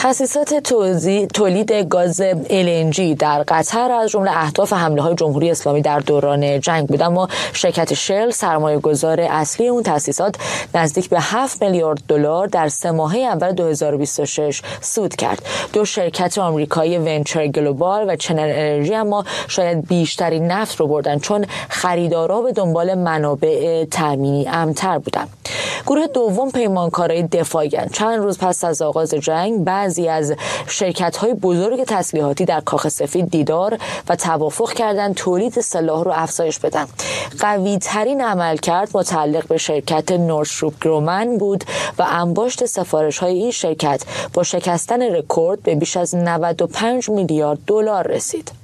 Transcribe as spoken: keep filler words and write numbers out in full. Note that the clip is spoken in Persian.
تأسیسات تولید گاز ال ان جی در قطر از جمله اهداف حمله‌های جمهوری اسلامی در دوران جنگ بود، اما شرکت شل سرمایه‌گذار اصلی اون تأسیسات نزدیک به هفت میلیارد دلار در سه ماهه اول دو هزار و بیست و شش سود کرد. دو شرکت آمریکایی ونچر گلوبال و چنل انرژی اما شاید بیشترین نفت رو بردن، چون خریدارا به دنبال منابع تامینی امن‌تر بودن. گروه دوم پیمانکارای دفاعی هستند. چند روز پس از آغاز جنگ بعضی از شرکت‌های بزرگ تسلیحاتی در کاخ سفید دیدار و توافق کردند تولید سلاح رو افزایش بدن. قوی ترین عملکرد متعلق به شرکت نورتروپ گرومن بود و انباشت سفارش‌های این شرکت با شکستن رکورد به بیش از نود و پنج میلیارد دلار رسید.